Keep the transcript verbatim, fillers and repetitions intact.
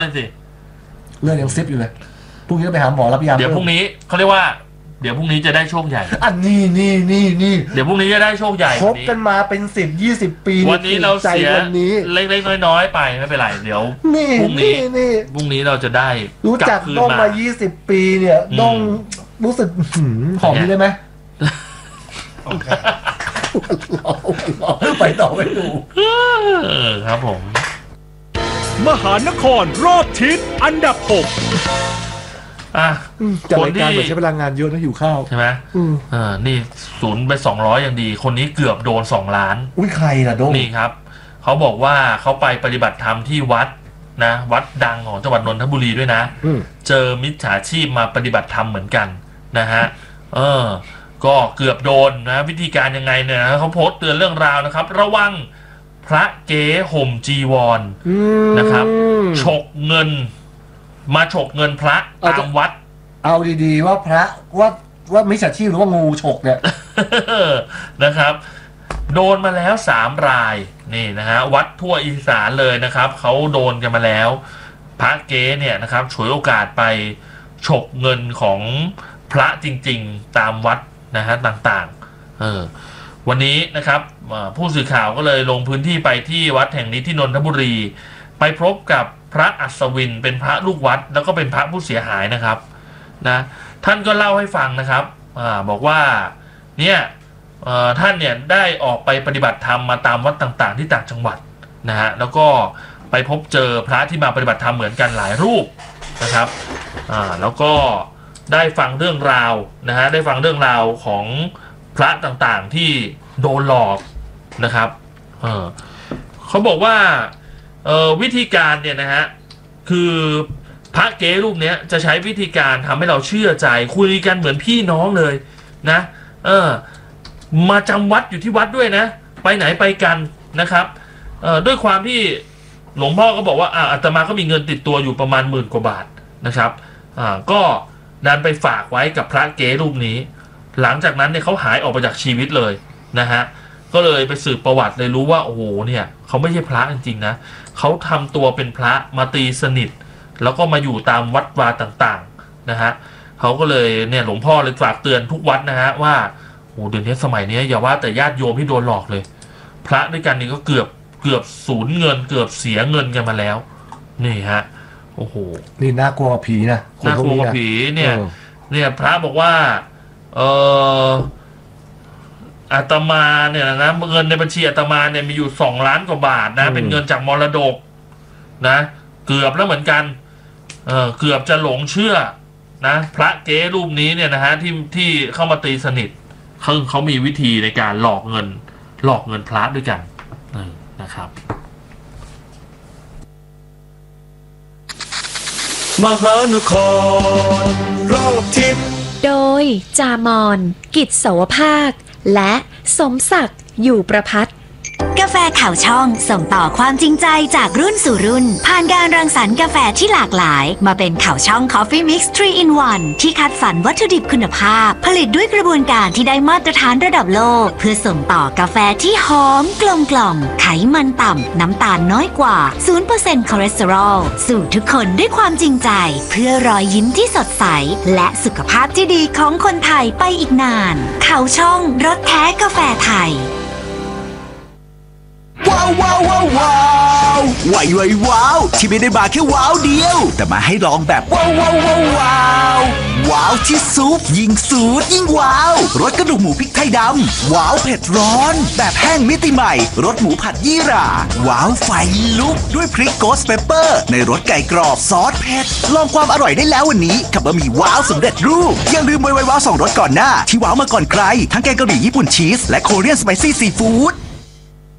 นั่นสิเรื่องยังซิปอยู่เลยพรุ่งนี้ไปหาหมอรับยาเดี๋ยวพรุ่งนี้เขาเรียกว่าเดี๋ยวพรุ่งนี้จะได้โชคใหญ่อันนี้นี่นี่นี่เดี๋ยวพรุ่งนี้จะได้โชคใหญ่คบกันมาเป็นสิบยี่สิบปีวันนี้เราเสียเล็กๆน้อยๆไปไม่เป็นไรเดี๋ยวพรุ่งนี้พรุ่งนี้เราจะได้รู้จักต้องมายี่สิบปีเนี่ยต้องรู้สึกหอมได้ไหมไปต่อไปดูครับผมมหานครรอบทิศอันดับหกอ่ะจัดรายการเหมือนใช้พลังงานเยอะนะอยู่ข้าวใช่ไหมอ่านี่ศูนย์ไปสองร้อยอย่างดีคนนี้เกือบโดนสองล้านอุ้ยใครล่ะโดนนี่ครับเขาบอกว่าเขาไปปฏิบัติธรรมที่วัดนะวัดดังของจังหวัดนนทบุรีด้วยนะเจอมิจฉาชีพมาปฏิบัติธรรมเหมือนกันนะฮะเออก็เกือบโดนนะวิธีการยังไงเนี่ยนะเขาโพสต์เตือนเรื่องราวนะครับระวังพระเก๋ห่มจีวรนะครับฉกเงินมาฉกเงินพระตามวัดเอาดีๆว่าพระว่าว่ามิจฉาชีพหรือว่างูฉกเนี่ยนะครับโดนมาแล้วสามรายนี่นะฮะวัดทั่วอีสานเลยนะครับเขาโดนกันมาแล้วพระเก๋เนี่ยนะครับฉวยโอกาสไปฉกเงินของพระจริงๆตามวัดนะฮะต่างๆเออวันนี้นะครับผู้สื่อข่าวก็เลยลงพื้นที่ไปที่วัดแห่งนี้ที่นนทบุรีไปพบกับพระอัศวินเป็นพระลูกวัดแล้วก็เป็นพระผู้เสียหายนะครับนะท่านก็เล่าให้ฟังนะครับอ่าบอกว่าเนี่ยท่านเนี่ยได้ออกไปปฏิบัติธรรมมาตามวัดต่างๆที่ต่างจังหวัดนะฮะแล้วก็ไปพบเจอพระที่มาปฏิบัติธรรมเหมือนกันหลายรูปนะครับอ่าแล้วก็ได้ฟังเรื่องราวนะฮะได้ฟังเรื่องราวของพระต่างๆที่โดนหลอกนะครับเออเขาบอกว่าเออวิธีการเนี่ยนะฮะคือพระเก๋รูปเนี้ยจะใช้วิธีการทำให้เราเชื่อใจคุยกันเหมือนพี่น้องเลยนะเออมาจำวัดอยู่ที่วัดด้วยนะไปไหนไปกันนะครับเออด้วยความที่หลวงพ่อก็บอกว่าอ่าอาตมาก็มีเงินติดตัวอยู่ประมาณหมื่นกว่าบาทนะครับอ่าก็ดันไปฝากไว้กับพระเก๋รูปนี้หลังจากนั้นเนี่ยเขาหายออกไปจากชีวิตเลยนะฮะก็เลยไปสืบประวัติเลยรู้ว่าโอ้โหเนี่ยเขาไม่ใช่พระจริงๆนะเขาทำตัวเป็นพระมาตีสนิทแล้วก็มาอยู่ตามวัดวาต่างๆนะฮะเขาก็เลยเนี่ยหลวงพ่อเลยฝากเตือนทุกวัดนะฮะว่าโอ้เดี๋ยวนี้สมัยนี้อย่าว่าแต่ญาติโยมที่โดนหลอกเลยพระด้วยกันนี่ก็เกือบเกือบสูญเงินเกือบเสียเงินกันมาแล้วนี่ฮะโอ้โหนี่น่ากลัวผีนะน่ากลัวผีเนี่ยเนี่ยพระบอกว่าเอออาตมาเนี่ยนะเงินในบัญชีอาตมาเนี่ยมีอยู่สองล้านกว่าบาทนะเป็นเงินจากมรดกนะเกือบแล้วเหมือนกันเออเกือบจะหลงเชื่อนะพระเก๋รูปนี้เนี่ยนะฮะที่ที่เข้ามาตีสนิทเขาเขามีวิธีในการหลอกเงินหลอกเงินพระด้วยกันนะครับมหานครรอบทิศโดยจามอนกิจเสาวภาคและสมศักดิ์อยู่ประภัตกาแฟข่าวช่องส่งต่อความจริงใจจากรุ่นสู่รุ่นผ่านการรังสรรค์กาแฟที่หลากหลายมาเป็นข่าวช่อง Coffee Mix ทรี in วัน ที่คัดสรรวัตถุดิบคุณภาพผลิตด้วยกระบวนการที่ได้มาตรฐานระดับโลกเพื่อส่งต่อกาแฟที่หอมกลมกล่อมไขมันต่ำน้ำตาลน้อยกว่า ศูนย์เปอร์เซ็นต์ คอเลสเตอรอลสู่ทุกคนด้วยความจริงใจเพื่อรอยยิ้มที่สดใสและสุขภาพที่ดีของคนไทยไปอีกนานข่าวช่องรสแท้กาแฟไทยว้าวว้าวว้าวว้าวว้าวว้าวที่ไม่ได้มาแค่ว้าวเดียวแต่มาให้ลองแบบว้าวว้าวว้าวว้าวว้าวที่ซุปยิ่งสูตรยิ่งว้าวรสกระดูกหมูพริกไทยดำว้าวเผ็ดร้อนแบบแห้งมิติใหม่รสหมูผัดยี่หร่าว้าวไฟลุกด้วยพริกโกสเปปเปอร์ในรสไก่กรอบซอสเผ็ดลองความอร่อยได้แล้ววันนี้กับบะหมี่ว้าวสำเร็จรูปอย่าลืมไวไวว้าวสองรสก่อนหน้าที่ว้าวมาก่อนใครทั้งแกงกะหรี่ญี่ปุ่นชีสและโคเรียนสไปซี่ซีฟู้ด